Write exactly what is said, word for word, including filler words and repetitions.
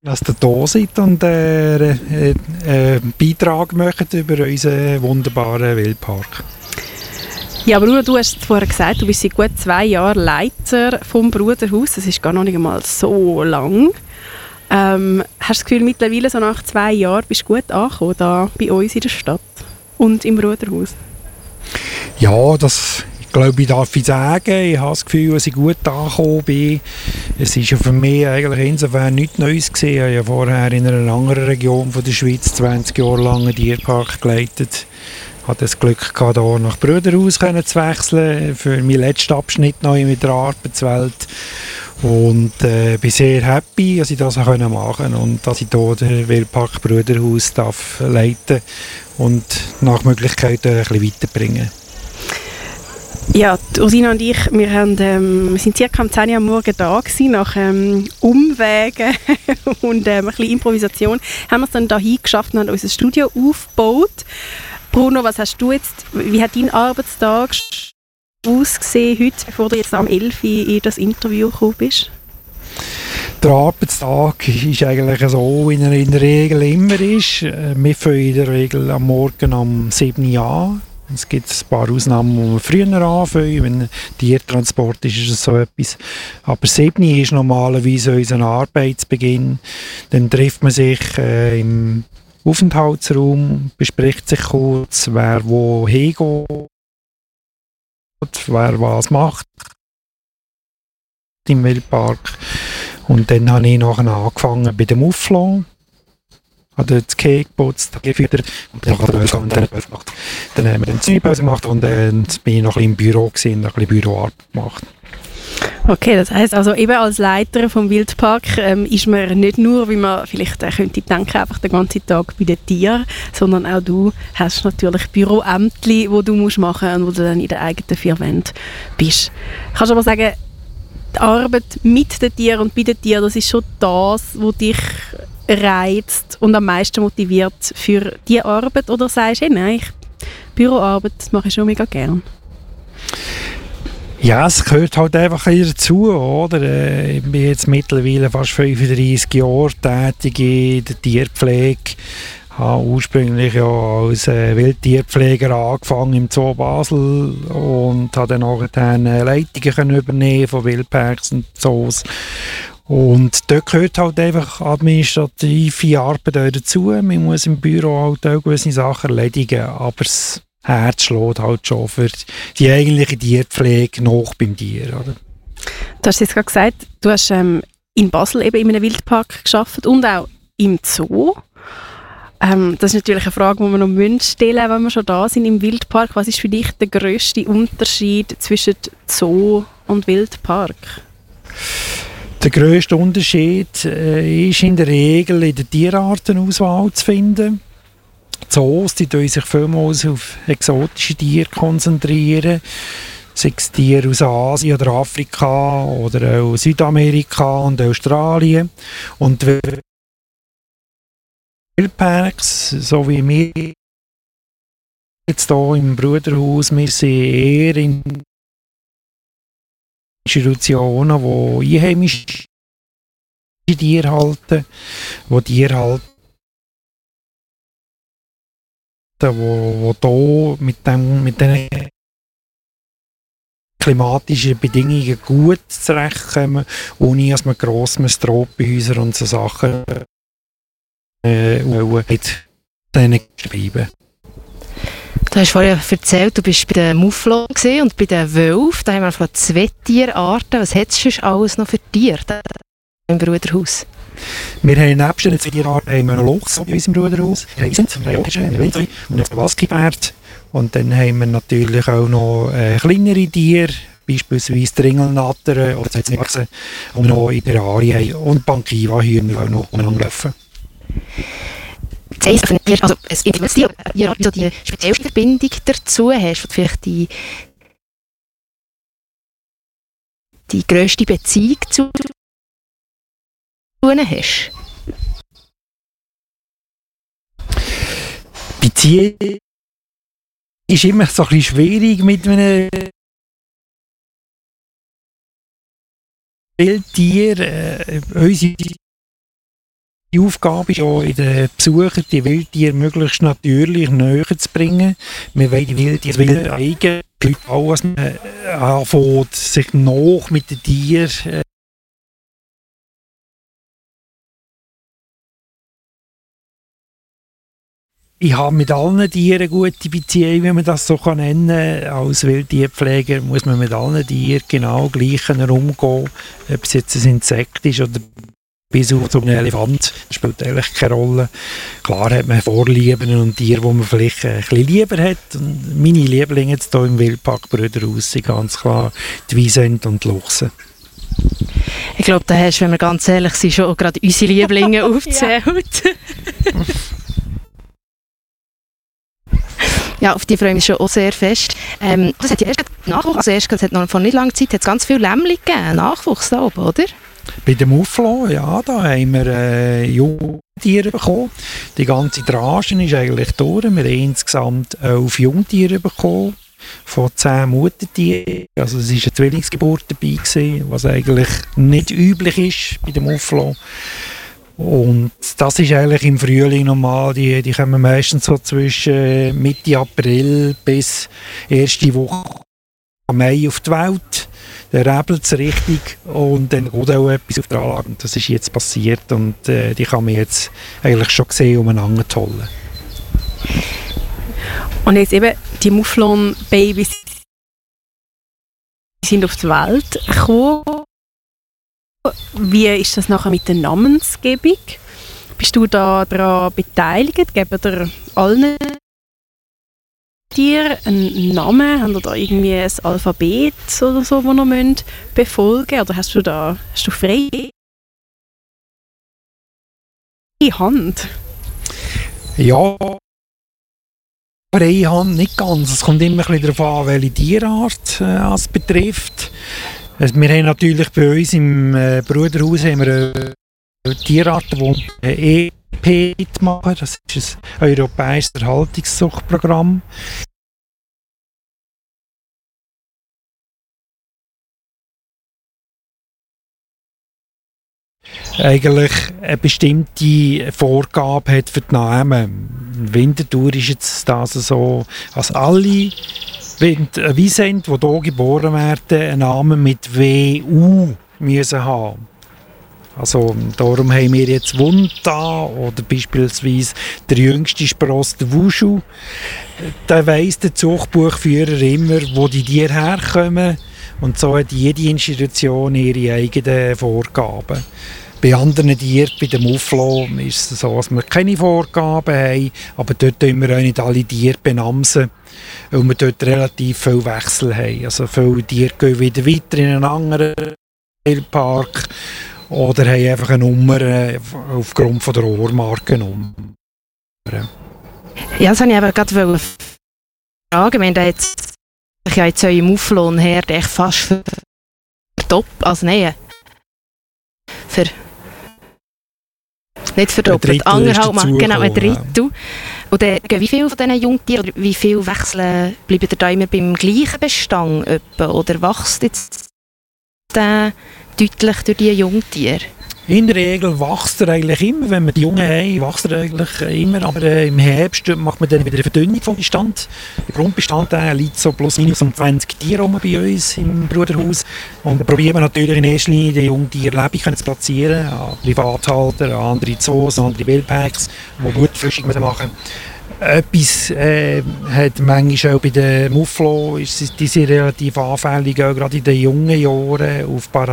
Dass der da seid und äh, äh, äh, einen Beitrag macht über unseren wunderbaren Wildpark. Ja, Bruno, du hast vorher gesagt, du bist seit gut zwei Jahren Leiter vom Bruderhaus. Das ist gar noch nicht einmal so lang. Ähm, hast du das Gefühl, mittlerweile, so nach zwei Jahren, bist du gut angekommen da bei uns in der Stadt und im Bruderhaus? Ja, das glaube ich, darf ich sagen. Ich habe das Gefühl, dass ich gut angekommen bin. Es ist ja für mich eigentlich insofern nichts Neues gewesen. Ich habe ja vorher in einer anderen Region von der Schweiz zwanzig Jahre lang einen Tierpark geleitet. Ich hatte das Glück gehabt, hier nach Bruderhaus zu wechseln, für meinen letzten Abschnitt neu mit der Arbeitswelt. Und äh, bin sehr happy, dass ich das auch machen konnte und dass ich hier den Wildpark Bruderhaus darf leiten und nach Möglichkeit ein bisschen weiterbringen. Ja, Ursina und ich, wir, haben, ähm, wir sind circa um zehn Uhr am Morgen da gewesen, nach ähm, Umwegen und ähm, ein bisschen Improvisation, haben wir es dann dahin geschafft und haben unser Studio aufgebaut. Bruno, was hast du jetzt, wie hat dein Arbeitstag ausgesehen heute, bevor du jetzt am elf Uhr in das Interview gekommen bist? Der Arbeitstag ist eigentlich so, wie er in der Regel immer ist. Wir fangen in der Regel am Morgen um sieben Uhr an. Es gibt ein paar Ausnahmen, wo wir früher anfangen. Wenn Tiertransport ist, ist es so etwas. Aber sieben Uhr ist normalerweise unser Arbeitsbeginn. Dann trifft man sich äh, im Aufenthaltsraum, bespricht sich kurz, wer wo hingeht, wer was macht im Wildpark. Und dann habe ich nachher angefangen bei dem Aufladen. Habe das Cake geputzt, das gefüttert und dann habe ich dann gemacht. Dann haben wir den Zwiebeln gemacht und dann bin ich noch ein bisschen im Büro gewesen, und ein bisschen Büroarbeit gemacht. Okay, das heisst also eben als Leiter vom Wildpark ähm, ist man nicht nur, wie man vielleicht äh, könnte denken, einfach den ganzen Tag bei den Tieren, sondern auch du hast natürlich Büroämtchen, die du musst machen musst und wo du dann in den eigenen vier Wänden bist. Kannst du aber sagen, die Arbeit mit den Tieren und bei den Tieren, das ist schon das, was dich reizt und am meisten motiviert für diese Arbeit? Oder sagst du, hey, nein, ich, Büroarbeit das mache ich schon mega gern? Ja, es gehört halt einfach dazu, oder? Ich bin jetzt mittlerweile fast fünfunddreissig Jahre tätig in der Tierpflege. Ich habe ursprünglich ja als äh, Wildtierpfleger angefangen im Zoo Basel und habe dann nachher Leitungen können übernehmen von Wildparks und Zoos. Und dort gehört halt einfach administrative Arbeit dazu. Man muss im Büro halt auch gewisse Sachen erledigen, aber das Herz schlägt halt schon für die eigentliche Tierpflege noch beim Tier. Oder? Du hast jetzt gerade gesagt, du hast ähm, in Basel eben in einem Wildpark gearbeitet und auch im Zoo. Ähm, das ist natürlich eine Frage, die wir noch stellen müssen, wenn wir schon da sind im Wildpark. Was ist für dich der grösste Unterschied zwischen Zoo und Wildpark? Der grösste Unterschied äh, ist in der Regel in der Tierartenauswahl zu finden. Die Zoos die tun sich vielmals auf exotische Tiere konzentrieren, sei es Tiere aus Asien oder Afrika oder auch Südamerika und Australien. Und Wildparks, so wie wir jetzt hier im Bruderhaus, wir sind eher in Institutionen, die einheimische Tiere halten, die Tiere halten, wo, wo hier mit, dem, mit den klimatischen Bedingungen gut zurechtkommen, ohne dass man gross Tropenhäuser und so Sachen äh, mit denen schreiben. Du hast vorhin erzählt, du bist bei den Mufflon und bei den Wölfen. Da haben wir einfach zwei Tierarten. Was hat es schon alles noch für Tiere im Bruderhaus? Wir haben nebst den zwei Tierarten haben wir noch Luchs bei uns im Bruderhaus. Wir haben und Basketbärt. Und dann haben wir natürlich auch noch äh, kleinere Tiere, beispielsweise die Ringelnattern oder die Nichsen, die wir noch in der Terrarien haben. Und Bankiva-Hühner, die auch noch rumlaufen. Das heisst, also es gibt Tier, so die speziellste Verbindung dazu hast, du vielleicht die, die grösste Beziehung zu tun hast? Beziehung ist immer so ein bisschen schwierig mit einem Wildtier. Äh, unsere Die Aufgabe ist ja in den Besuchern, die Wildtiere möglichst natürlich näher zu bringen. Wir wollen die Wildtiere wilde zeigen. Die Leute auch, was man äh, anfängt, sich noch mit den Tieren äh, ich habe mit allen Tieren gute Beziehungen, wenn man das so nennen kann. Als Wildtierpfleger muss man mit allen Tieren genau gleich umgehen. Ob es jetzt ein Insekt ist oder bis auf so einen Elefant, das spielt eigentlich keine Rolle. Klar hat man Vorlieben und Tiere, die man vielleicht ein bisschen lieber hat. Und meine Lieblinge jetzt hier im Wildpark Brüderhaus sind ganz klar die Wiesent und die Luchse. Ich glaube, da hast du, wenn wir ganz ehrlich sind, schon gerade unsere Lieblinge aufgezählt. Ja, auf die freue ich mich schon auch sehr fest. Ähm, das hat ja erst Nachwuchs, also erst, das hat noch vor nicht langer Zeit, hat es ganz viele Lämmchen gegeben, Nachwuchs da oben, oder? Bei dem Mufflon, ja, da haben wir äh, Jungtiere bekommen. Die ganze Drage ist eigentlich durch. Wir haben insgesamt elf Jungtiere bekommen, von zehn Muttertieren. Also es war eine Zwillingsgeburt dabei gewesen, was eigentlich nicht üblich ist bei dem Mufflon. Und das ist eigentlich im Frühling normal. Die, die kommen meistens so zwischen Mitte April bis erste Woche Mai auf die Welt. Dann rebelt es richtig und dann geht auch etwas auf der Anlage. Und das ist jetzt passiert und äh, die kann man jetzt eigentlich schon sehen, umeinander holen. Und jetzt eben die Mufflon-Babys sind auf die Welt gekommen. Wie ist das nachher mit der Namensgebung? Bist du da daran beteiligt? Geben dir allen Tieren einen Namen? Haben ihr da irgendwie ein Alphabet oder so, das ihr befolgen müsst? Oder hast du da hast du freie Hand? Ja, freie Hand nicht ganz. Es kommt immer ein bisschen darauf an, welche Tierart äh, es betrifft. Also wir haben natürlich bei uns im äh, Bruderhaus haben wir, äh, Tierarten, die äh, E P machen. Das ist ein europäisches Erhaltungszuchtprogramm. Eigentlich eine bestimmte Vorgabe hat für die Namen. In Winterthur ist jetzt das so, dass alle Wiesent, die hier geboren werden, einen Namen mit W U müssen haben. Also, darum haben wir jetzt Wunda oder beispielsweise der jüngste Spross, der Wushu. Da weiss der Zuchtbuchführer immer, wo die Tiere herkommen. Und so hat jede Institution ihre eigenen Vorgaben. Bei anderen Tieren, bei dem Mufflon, ist es so, dass wir keine Vorgaben haben, aber dort können wir auch nicht alle Tiere benamsen, weil wir dort relativ viel Wechsel haben. Also viele Tiere gehen wieder weiter in einen anderen Wildpark oder haben einfach eine Nummer äh, aufgrund von der Ohrmarkennummer. Ja, das wollte ich aber gerade fragen. Wir haben da jetzt, ich habe jetzt euren Mufflon-Herd echt fast verdoppelt, also nein, für nicht verdoppelt, anderthalb Mal, genau, ein Drittel. Und dann, wie viele von diesen Jungtieren, wie viel wechseln, bleiben da immer beim gleichen Bestand etwa, oder wächst jetzt der deutlich durch die Jungtiere? In der Regel wächst er eigentlich immer, wenn wir die Jungen haben, wächst er eigentlich immer, aber äh, im Herbst macht man dann wieder eine Verdünnung vom Bestand. Der Grundbestand äh, liegt so plus minus um zwanzig Tiere rum bei uns im Bruderhaus. Und dann probieren wir natürlich in erster Linie die Jungtiere lebendig zu platzieren, an Privathalter, an andere Zoos, an andere Wildparks, die gute Fischung machen. Etwas äh, hat manchmal auch bei den Mufflon, ist, die sind relativ anfällig, auch gerade in den jungen Jahren, auf Parasiten.